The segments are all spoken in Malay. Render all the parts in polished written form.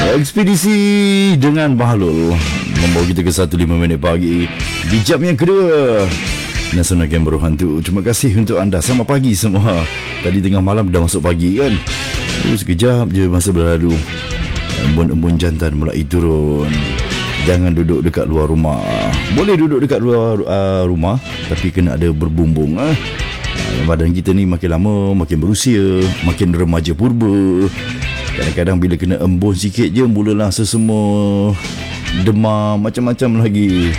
Ekspedisi dengan Bahlul membawa kita ke 1.5 minit pagi di jam yang kedua Nasional Kamera Hantu. Terima kasih untuk anda. Selamat pagi semua. Tadi tengah malam dah masuk pagi kan. Sekejap je masa berlalu. Embun-embun jantan mulai turun. Jangan duduk dekat luar rumah. Boleh duduk dekat luar rumah, tapi kena ada berbumbung. Badan kita ni makin lama makin berusia, makin remaja purba. Kadang-kadang bila kena embun sikit je, mulalah sesemua, demam, macam-macam lagi.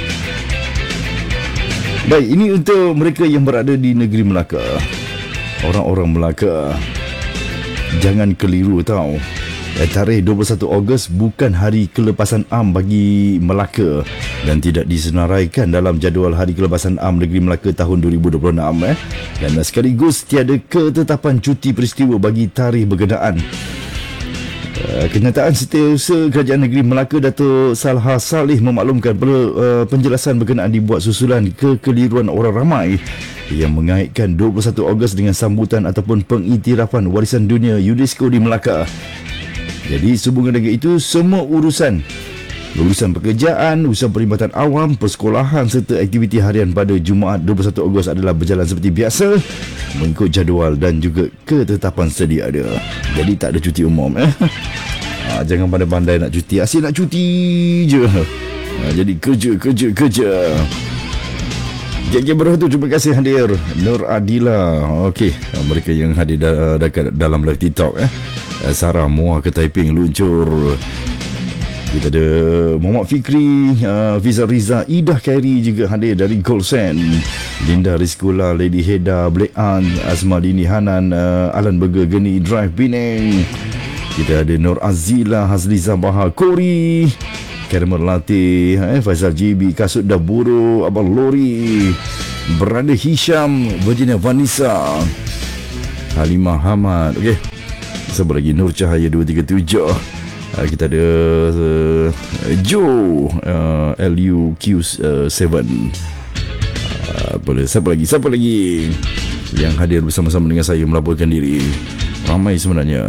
Baik, ini untuk mereka yang berada di negeri Melaka. Orang-orang Melaka, jangan keliru tau. Tarikh 21 Ogos bukan hari kelepasan am bagi Melaka dan tidak disenaraikan dalam jadual hari kelepasan am negeri Melaka tahun 2026 dan sekaligus tiada ketetapan cuti peristiwa bagi tarikh berkenaan. Kenyataan Setiausaha Kerajaan Negeri Melaka Datuk Salha Saleh memaklumkan penjelasan berkenaan dibuat susulan kekeliruan orang ramai yang mengaitkan 21 Ogos dengan sambutan ataupun pengiktirafan warisan dunia UNESCO di Melaka. Jadi sehubungan dengan itu, semua urusan pekerjaan, urusan perkhidmatan awam, persekolahan serta aktiviti harian pada Jumaat 21 Ogos adalah berjalan seperti biasa mengikut jadual dan juga ketetapan sedia ada. Jadi tak ada cuti umum. Jangan pandai-pandai nak cuti, asyik nak cuti je. Jadi kerja. Geng berhatu, terima kasih hadir. Nur Adila, okey, mereka yang hadir dalam live TikTok. Sarah Muar ke Taiping luncur. Kita ada Muhammad Fikri, Fiza Riza, Idah Khairi juga hadir dari Golsen. Linda Rizkula, Lady Heda, Black Ann, Azma Dini Hanan, Alan Burger, Geni Drive Penang. Kita ada Nur Azila, Hazliza Bahar, Kori, Karimur Latih, Faizal JB, Kasut Daburo, Abang Lori, Brother Hisham, Virginia Vanessa, Halimah Hamad. Okey, siapa lagi? Nur Cahaya 237. Kita ada Joe, LUQ7. Siapa lagi yang hadir bersama-sama dengan saya melaporkan diri? Ramai sebenarnya.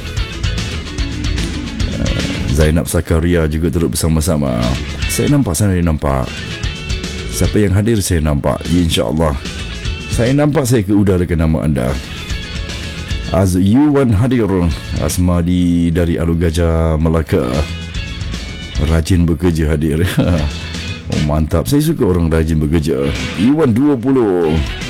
Zainab Sakaria juga turut bersama-sama. Saya nampak. Siapa yang hadir saya nampak, InsyaAllah. Saya nampak saya keudarakan nama anda. Yuwan hadir. Asmadi dari Alu Gajah Melaka, rajin bekerja hadir. Oh, mantap, saya suka orang rajin bekerja. Iwan 20.